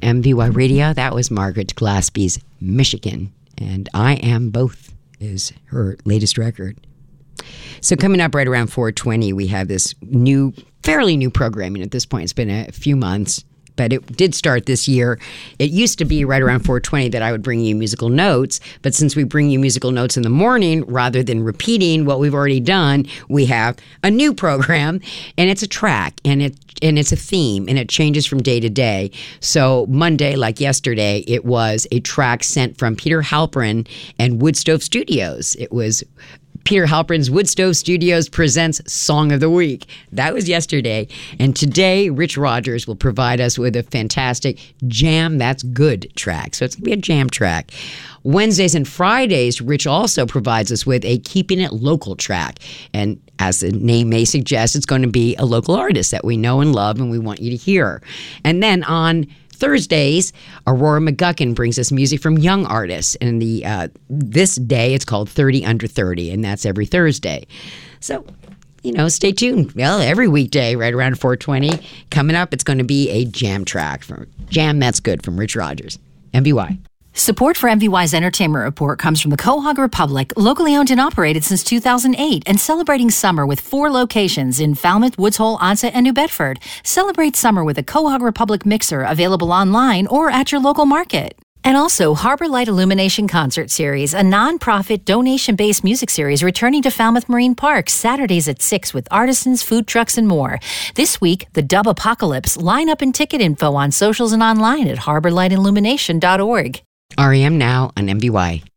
MVY Radio. That was Margaret Glaspie's Michigan. And I Am Both is her latest record. So coming up right around 4:20, we have this fairly new programming at this point. It's been a few months, but it did start this year. It used to be right around 4:20 that I would bring you musical notes, but since we bring you musical notes in the morning, rather than repeating what we've already done, we have a new program, and it's a track, and it's a theme, and it changes from day to day. So Monday, like yesterday, it was a track sent from Peter Halperin and Woodstove Studios. It was Peter Halperin's Woodstove Studios presents Song of the Week. That was yesterday. And today, Rich Rogers will provide us with a fantastic Jam That's Good track. So it's going to be a jam track. Wednesdays and Fridays, Rich also provides us with a Keeping It Local track. And as the name may suggest, it's going to be a local artist that we know and love and we want you to hear. And then on Thursdays, Aurora McGuckin brings us music from young artists. And this day, it's called 30 Under 30, and that's every Thursday. So, stay tuned. Well, every weekday, right around 4:20. Coming up, it's going to be a jam track from Jam That's Good from Rich Rogers. MVY. Support for MVY's Entertainment Report comes from the Quahog Republic, locally owned and operated since 2008, and celebrating summer with 4 locations in Falmouth, Woods Hole, Onset, and New Bedford. Celebrate summer with a Quahog Republic mixer available online or at your local market. And also Harbor Light Illumination Concert Series, a non-profit, donation-based music series returning to Falmouth Marine Park Saturdays at 6 with artisans, food trucks, and more. This week, the Dub Apocalypse. Line up and ticket info on socials and online at harborlightillumination.org. REM now on MVY.